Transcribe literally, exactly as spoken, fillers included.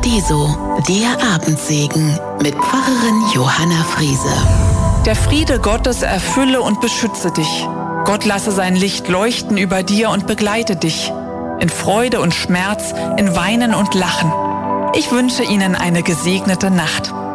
Paradiso, der Abendsegen mit Pfarrerin Johanna Friese. Der Friede Gottes erfülle und beschütze dich. Gott lasse sein Licht leuchten über dir und begleite dich. In Freude und Schmerz, in Weinen und Lachen. Ich wünsche Ihnen eine gesegnete Nacht.